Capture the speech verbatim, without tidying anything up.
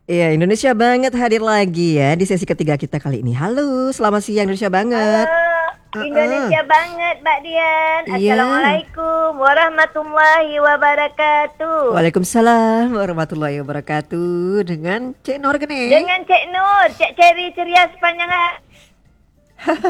Iya, Indonesia banget hadir lagi ya di sesi ketiga kita kali ini. Halo, selamat siang Indonesia banget. Halo, Heeh. Indonesia banget Mbak Dian. Iya. Assalamualaikum warahmatullahi wabarakatuh. Waalaikumsalam warahmatullahi wabarakatuh. Dengan Cek Nur gini. Dengan Cik Nur, Cik Cherry ceria sepanjang hari.